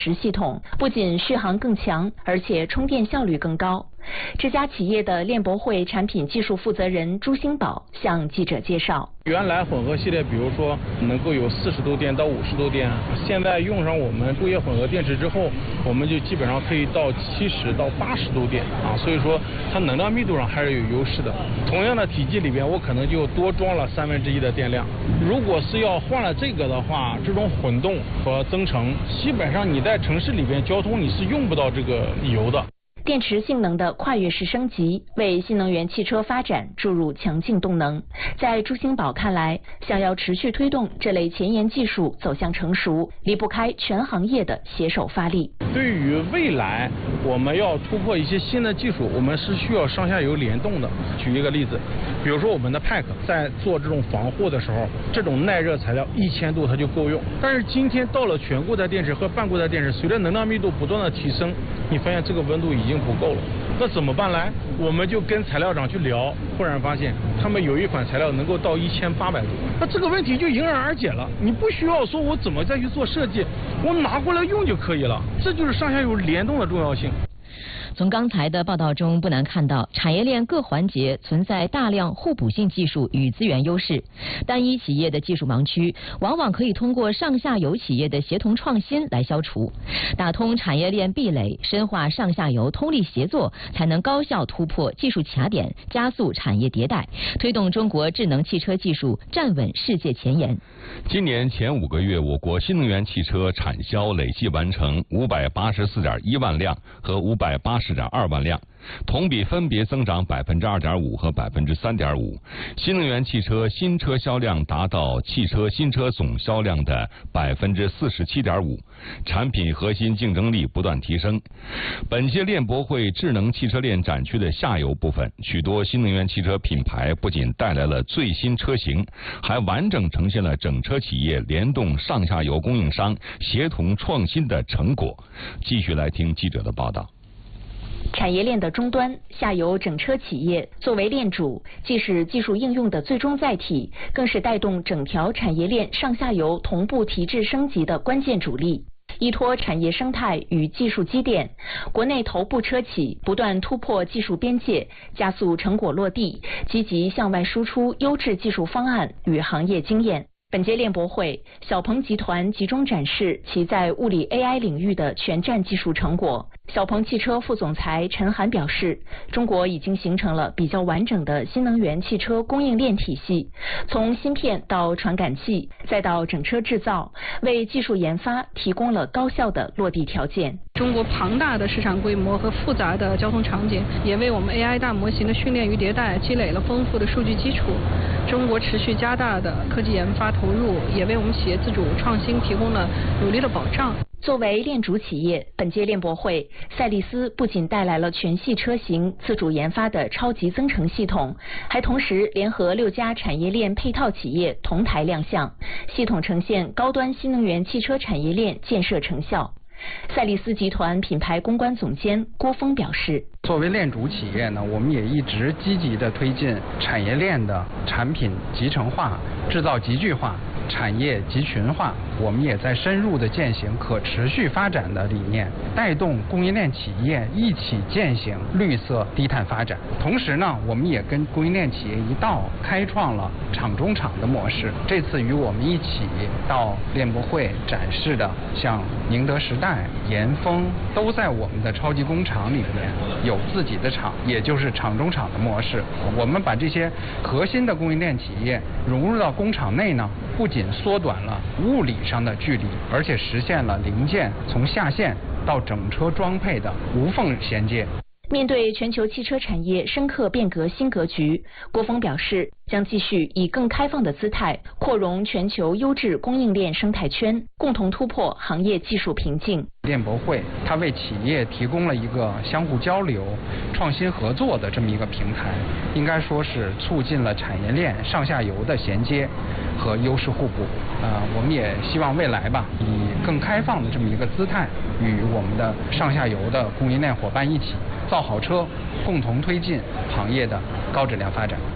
系统不仅续航更强，而且充电效率更高。这家企业的链博会产品技术负责人朱兴宝向记者介绍， 原来混合系列，比如说能够有40度电到50度电，现在用上我们镀液混合电池之后，我们就基本上可以到70到80度电啊，所以说它能量密度上还是有优势的。同样的体积里边，我可能就多装了1/3的电量。如果是要换了这个的话，这种混动和增程，基本上你在城市里边交通你是用不到这个油的。 电池性能的跨越式升级，为新能源汽车发展注入强劲动能。在朱兴宝看来，想要持续推动这类前沿技术走向成熟，离不开全行业的携手发力。 对于未来我们要突破一些新的技术，我们是需要上下游联动的。举一个例子，比如说我们的 PAC 在做这种防护的时候，这种耐热材料1000度它就够用。但是今天到了全固态电池和半固态电池，随着能量密度不断的提升，你发现这个温度已经不够了。那怎么办来？我们就跟材料厂去聊，忽然发现他们有一款材料能够到1800度，那这个问题就迎刃而解了。你不需要说我怎么再去做设计，我拿过来用就可以了。这就是上下游联动的重要性。 从刚才的报道中不难看到，产业链各环节存在大量互补性技术与资源优势，单一企业的技术盲区往往可以通过上下游企业的协同创新来消除，打通产业链壁垒，深化上下游通力协作，才能高效突破技术卡点，加速产业迭代，推动中国智能汽车技术站稳世界前沿。 今年前5个月，我国新能源汽车产销累计完成584.1万辆和580.2万辆，同比分别增长2.5%和3.5%。新能源汽车新车销量达到汽车新车总销量的47.5%，产品核心竞争力不断提升。本届链博会智能汽车链展区的下游部分，许多新能源汽车品牌不仅带来了最新车型，还完整呈现了整车企业联动上下游供应商协同创新的成果。继续来听记者的报道。 产业链的终端，下游整车企业作为链主，既是技术应用的最终载体，更是带动整条产业链上下游同步提质升级的关键主力。依托产业生态与技术积淀，国内头部车企不断突破技术边界，加速成果落地，积极向外输出优质技术方案与行业经验。本届链博会，小鹏集团集中展示其在物理 AI 领域的全站技术成果。小鹏汽车副总裁陈涵表示，中国已经形成了比较完整的新能源汽车供应链体系，从芯片到传感器，再到整车制造，为技术研发提供了高效的落地条件。 中国庞大的市场规模和复杂的交通场景，也为我们 AI 大模型的训练与迭代积累了丰富的数据基础。中国持续加大的科技研发投入，也为我们企业自主创新提供了有力的保障。 作为链主企业，本届链博会，赛力斯不仅带来了全系车型自主研发的超级增程系统，还同时联合6家产业链配套企业同台亮相，系统呈现高端新能源汽车产业链建设成效。赛力斯集团品牌公关总监郭峰表示， 作为链主企业呢，我们也一直积极地推进产业链的产品集成化、制造集聚化、产业集群化。我们也在深入地践行可持续发展的理念，带动供应链企业一起践行绿色低碳发展。同时呢，我们也跟供应链企业一道开创了厂中厂的模式。这次与我们一起到链博会展示的，像宁德时代、盐丰，都在我们的超级工厂里面有自己的厂，也就是厂中厂的模式。我们把这些核心的供应链企业融入到工厂内呢，不仅缩短了物理上的距离，而且实现了零件从下线到整车装配的无缝衔接。 面对全球汽车产业深刻变革新格局，郭峰表示，将继续以更开放的姿态扩容全球优质供应链生态圈，共同突破行业技术瓶颈。 链博会它为企业提供了一个相互交流、创新合作的这么一个平台，应该说是促进了产业链上下游的衔接和优势互补。我们也希望未来吧，以更开放的这么一个姿态，与我们的上下游的供应链伙伴一起造好车，共同推进行业的高质量发展。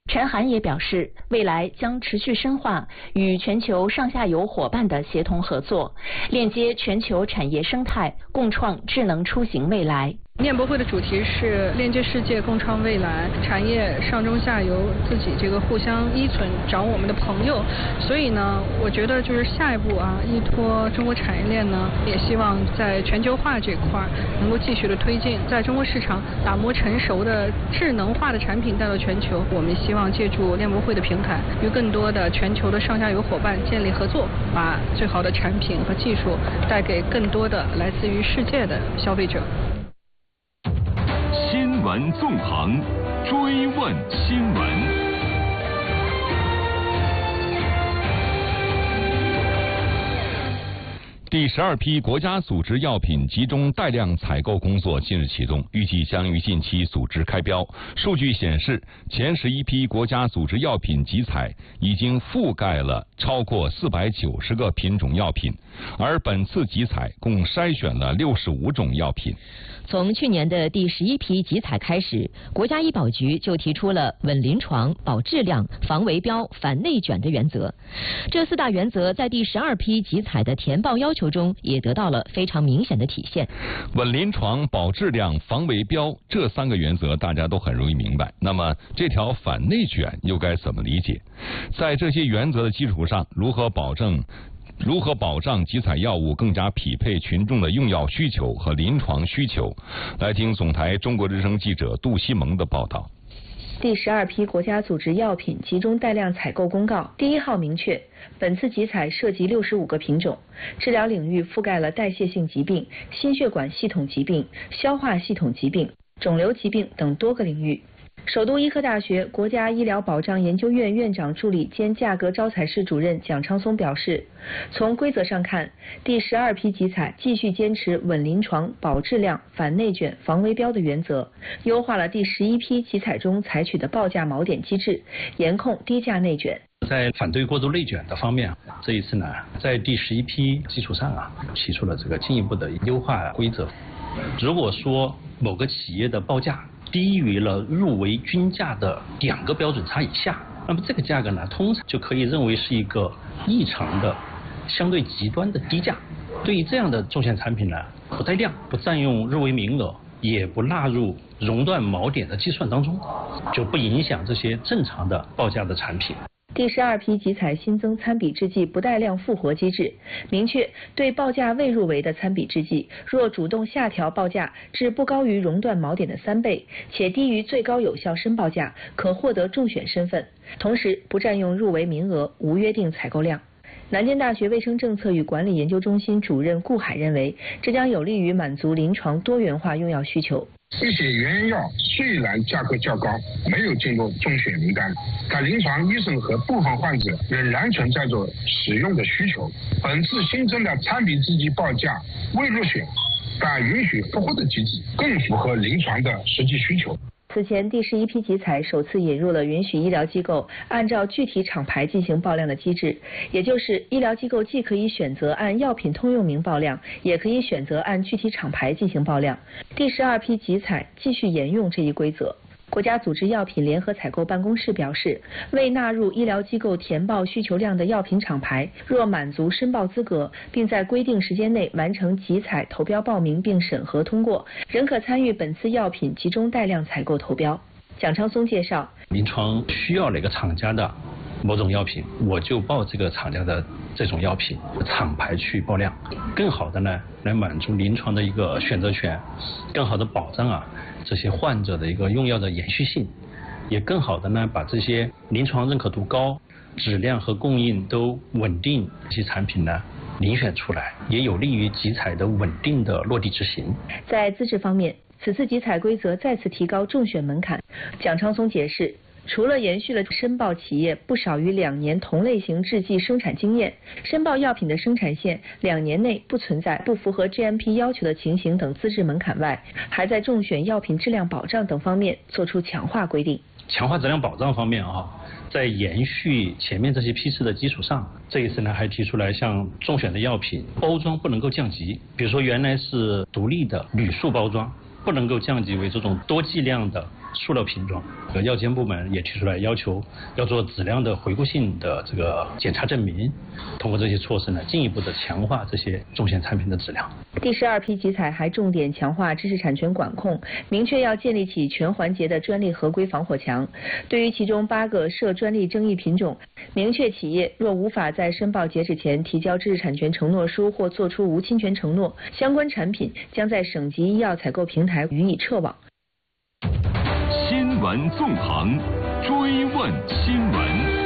陈涵也表示，未来将持续深化与全球上下游伙伴的协同合作，链接全球产业生态，共创智能出行未来。 链博会的主题是链接世界，共创未来，产业上中下游自己这个互相依存，找我们的朋友。所以呢，我觉得就是下一步依托中国产业链呢，也希望在全球化这块能够继续的推进，在中国市场打磨成熟的智能化的产品带到全球。我们希望借助链博会的平台，与更多的全球的上下游伙伴建立合作，把最好的产品和技术带给更多的来自于世界的消费者。 新闻纵横，追问新闻。 第12批国家组织药品集中带量采购工作近日启动，预计将于近期组织开标。数据显示，前11批国家组织药品集采已经覆盖了超过490个品种药品，而本次集采共筛选了65种药品。 从去年的第11批集采开始，国家医保局就提出了稳临床、保质量、防围标、反内卷的原则。这4大原则在第12批集采的填报要求中也得到了非常明显的体现。 稳临床、保质量、防围标这3个原则大家都很容易明白，那么这条反内卷又该怎么理解？在这些原则的基础上，如何保障集采药物更加匹配群众的用药需求和临床需求？来听总台中国之声记者杜西蒙的报道。 第12批国家组织药品集中带量采购公告第1号明确，本次集采涉及65个品种，治疗领域覆盖了代谢性疾病、心血管系统疾病、消化系统疾病、肿瘤疾病等多个领域。首都医科大学国家医疗保障研究院院长助理兼价格招采室主任蒋昌松表示，从规则上看，第12批集采继续坚持稳临床、保质量、反内卷、防围标的原则，优化了第11批集采中采取的报价锚点机制，严控低价内卷。 在反对过度内卷的方面，这一次呢，在第11批基础上提出了这个进一步的优化规则。如果说某个企业的报价低于了入围均价的2个标准差以下，那么这个价格呢，通常就可以认为是一个异常的、相对极端的低价。对于这样的重险产品呢，不带量、不占用入围名额，也不纳入熔断锚点的计算当中，就不影响这些正常的报价的产品。 第12批集采新增参比制剂不带量复活机制，明确对报价未入围的参比制剂，若主动下调报价至不高于熔断锚点的3倍，且低于最高有效申报价，可获得中选身份，同时不占用入围名额，无约定采购量。南京大学卫生政策与管理研究中心主任顾海认为，这将有利于满足临床多元化用药需求。 一些原药虽然价格较高，没有进入中选名单，但临床医生和部分患者仍然存在着使用的需求。本次新增的参比制剂报价未入选，但允许复活的机制，更符合临床的实际需求。 此前，第11批集采首次引入了允许医疗机构按照具体厂牌进行报量的机制，也就是医疗机构既可以选择按药品通用名报量，也可以选择按具体厂牌进行报量。第12批集采继续沿用这一规则。国家组织药品联合采购办公室表示，未纳入医疗机构填报需求量的药品厂牌，若满足申报资格，并在规定时间内完成集采投标报名并审核通过，仍可参与本次药品集中带量采购投标。蒋昌松介绍， 临床需要哪个厂家的某种药品，我就报这个厂家的这种药品，厂牌去报量，更好的呢来满足临床的一个选择权，更好的保障这些患者的一个用药的延续性，也更好的呢把这些临床认可度高、质量和供应都稳定这些产品呢遴选出来，也有利于集采的稳定的落地执行。 在资质方面，此次集采规则再次提高中选门槛。蒋昌松解释，除了延续了申报企业不少于2年同类型制剂生产经验，申报药品的生产线2年内不存在不符合 GMP 要求的情形等资质门槛外，还在中选药品质量保障等方面作出强化规定。 强化质量保障方面在延续前面这些批次的基础上，这一次呢还提出来，像中选的药品包装不能够降级，比如说原来是独立的铝塑包装，不能够降级为这种多剂量的塑料品种。药监部门也提出来要求要做质量的回顾性的这个检查证明，通过这些措施呢，进一步的强化这些重险产品的质量。 第12批集采还重点强化知识产权管控，明确要建立起全环节的专利合规防火墙。对于其中8个涉专利争议品种，明确企业若无法在申报截止前提交知识产权承诺书或作出无侵权承诺，相关产品将在省级医药采购平台予以撤网。 新闻纵横，追问新闻。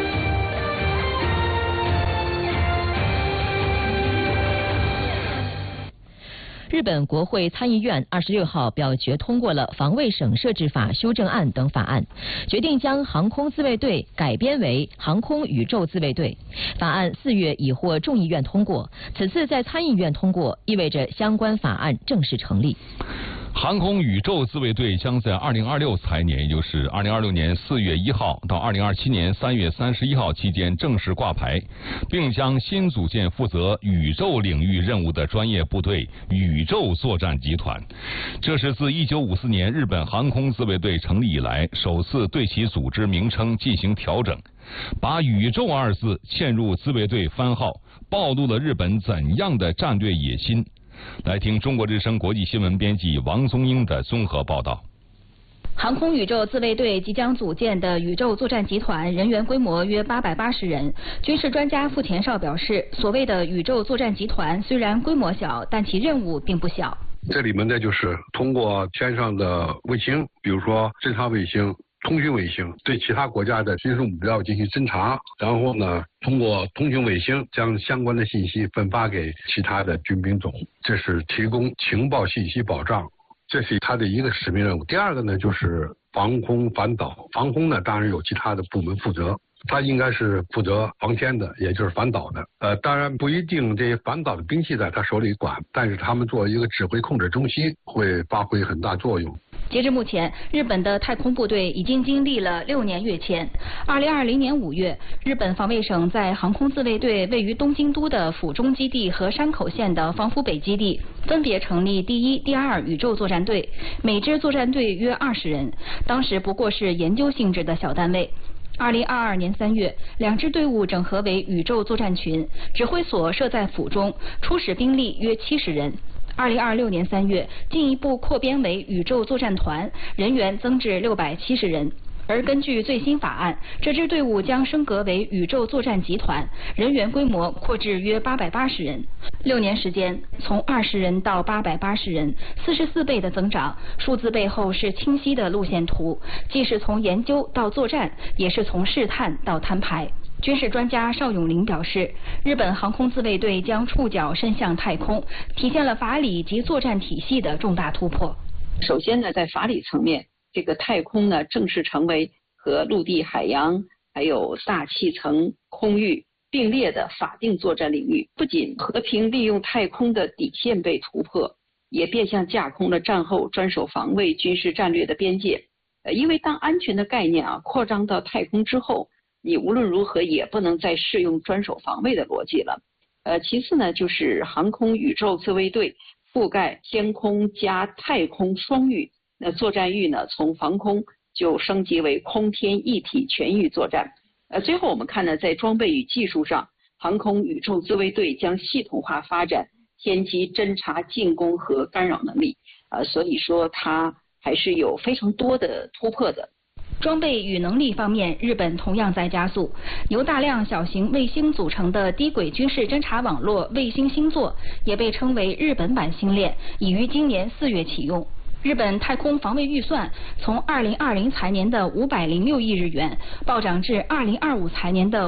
日本国会参议院26号表决通过了防卫省设置法修正案等法案，决定将航空自卫队改编为航空宇宙自卫队。法案4月已获众议院通过，此次在参议院通过，意味着相关法案正式成立。 航空宇宙自卫队将在2026财年，也就是2026年4月1号到2027年3月31号期间正式挂牌，并将新组建负责宇宙领域任务的专业部队宇宙作战集团。这是自1954年日本航空自卫队成立以来首次对其组织名称进行调整，把宇宙2字嵌入自卫队番号，暴露了日本怎样的战略野心。来听中国之声国际新闻编辑王松英的综合报道。 航空宇宙自卫队即将组建的宇宙作战集团人员规模约880人。军事专家傅前绍表示，所谓的宇宙作战集团虽然规模小，但其任务并不小。 这里面呢，就是通过天上的卫星，比如说侦察卫星、通讯卫星，对其他国家的军事目标进行侦察，然后呢，通过通讯卫星将相关的信息分发给其他的军兵种，这是提供情报信息保障，这是它的一个使命任务。第二个呢，就是防空反导。防空呢，当然有其他的部门负责，它应该是负责防天的，也就是反导的。当然不一定这些反导的兵器在他手里管，但是他们作为一个指挥控制中心，会发挥很大作用。 截至目前，日本的太空部队已经经历了6年跃迁。2020年5月，日本防卫省在航空自卫队位于东京都的府中基地和山口县的防府北基地分别成立第1、第2宇宙作战队，每支作战队约20人，当时不过是研究性质的小单位。2022年3月，2支队伍整合为宇宙作战群，指挥所设在府中，初始兵力约70人。2026年3月，进一步扩编为宇宙作战团，人员增至670人。而根据最新法案，这支队伍将升格为宇宙作战集团，人员规模扩至约880人。6年时间，从20人到880人，44倍的增长。数字背后是清晰的路线图，既是从研究到作战，也是从试探到摊牌。军事专家邵永林表示，日本航空自卫队将触角伸向太空，体现了法理及作战体系的重大突破。 首先呢，在法理层面，这个太空呢正式成为和陆地、海洋还有大气层、空域并列的法定作战领域。不仅和平利用太空的底线被突破，也变相架空了战后专守防卫军事战略的边界。因为当安全的概念扩张到太空之后，你无论如何也不能再适用专守防卫的逻辑了。其次呢，就是航空宇宙自卫队覆盖天空加太空双域，那作战域呢从防空就升级为空天一体全域作战。最后我们看呢，在装备与技术上，航空宇宙自卫队将系统化发展天基侦察、进攻和干扰能力。所以说它还是有非常多的突破的。 装备与能力方面，日本同样在加速。由大量小型卫星组成的低轨军事侦察网络卫星星座，也被称为日本版星链，已于今年4月启用。日本太空防卫预算从2020财年的506亿日元暴涨至2025财年的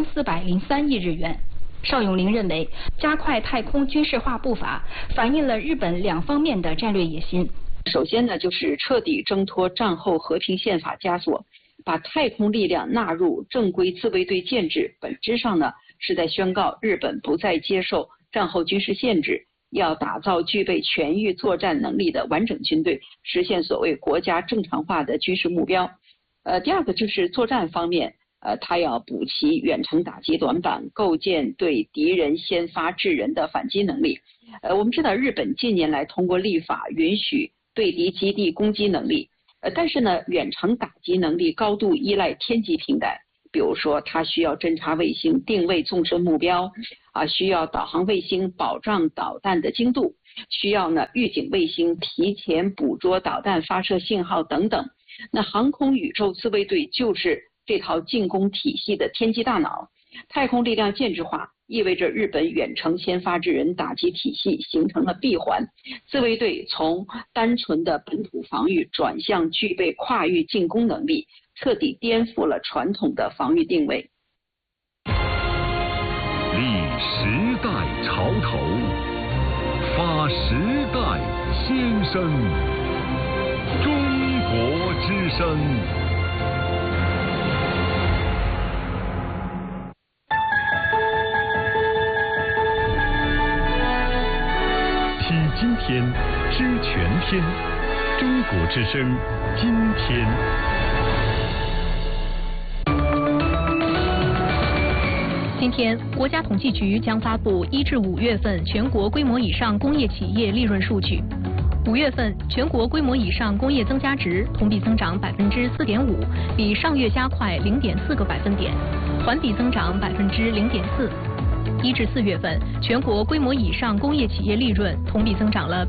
5403亿日元。邵永林认为，加快太空军事化步伐，反映了日本2方面的战略野心。 首先呢，就是彻底挣脱战后和平宪法枷锁，把太空力量纳入正规自卫队建制，本质上呢是在宣告日本不再接受战后军事限制，要打造具备全域作战能力的完整军队，实现所谓国家正常化的军事目标。第二个就是作战方面，它要补齐远程打击短板，构建对敌人先发制人的反击能力。我们知道日本近年来通过立法允许对敌基地攻击能力， 但是呢，远程打击能力高度依赖天基平台，比如说它需要侦察卫星定位纵深目标，需要导航卫星保障导弹的精度，需要呢预警卫星提前捕捉导弹发射信号等等。那航空宇宙自卫队就是这套进攻体系的天基大脑。太空力量建制化意味着日本远程先发制人打击体系形成了闭环，自卫队从单纯的本土防御转向具备跨域进攻能力，彻底颠覆了传统的防御定位。 立时代潮头，发时代先声，中国之声。 听今天，知全天，中国之声，今天。 今天，国家统计局将发布1至5月份全国规模以上工业企业利润数据。5月份全国规模以上工业增加值同比增长4.5%，比上月加快0.4个百分点，环比增长0.4%。1至4月份，全国规模以上工业企业利润同比增长了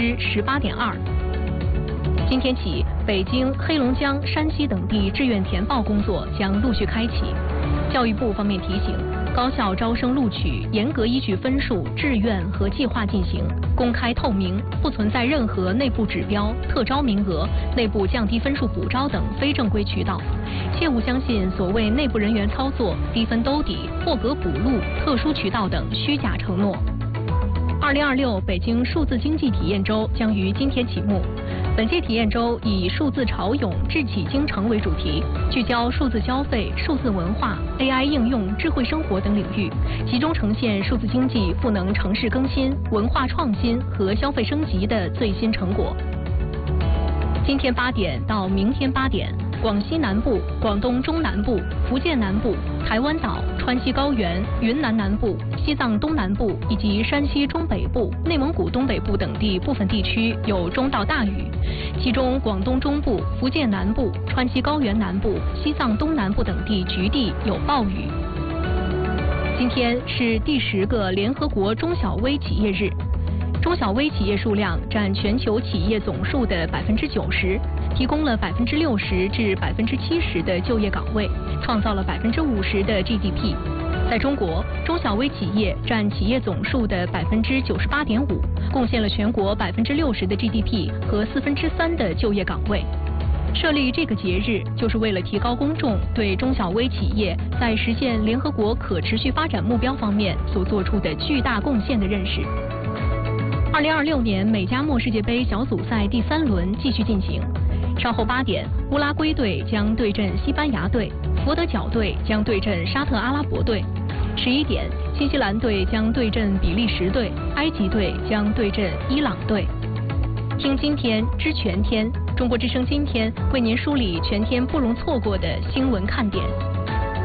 18.2%。今天起，北京、黑龙江、山西等地志愿填报工作将陆续开启。教育部方面提醒，高校招生录取严格依据分数、志愿和计划进行，公开透明，不存在任何内部指标、特招名额、内部降低分数补招等非正规渠道，切勿相信所谓内部人员操作、低分兜底、破格补录、特殊渠道等虚假承诺。2026北京数字经济体验周将于今天启幕。本届体验周以数字潮涌、智启京城为主题，聚焦数字消费、数字文化、AI 应用、智慧生活等领域，集中呈现数字经济赋能城市更新、文化创新和消费升级的最新成果。今天8点到明天8点，广西南部、广东中南部、福建南部、台湾岛、川西高原、云南南部、西藏东南部以及山西中北部、内蒙古东北部等地部分地区有中到大雨，其中广东中部、福建南部、川西高原南部、西藏东南部等地局地有暴雨。今天是第10个联合国中小微企业日。中小微企业数量占全球企业总数的90%，提供了60%至70%的就业岗位，创造了50%的 GDP。在中国，中小微企业占企业总数的98.5%，贡献了全国60%的 GDP 和3/4的就业岗位。设立这个节日，就是为了提高公众对中小微企业在实现联合国可持续发展目标方面所做出的巨大贡献的认识。2026年美加墨世界杯小组赛第3轮继续进行。稍后8点，乌拉圭队将对阵西班牙队，佛得角队将对阵沙特阿拉伯队。11点，新西兰队将对阵比利时队，埃及队将对阵伊朗队。听今天，知全天，中国之声今天为您梳理全天不容错过的新闻看点。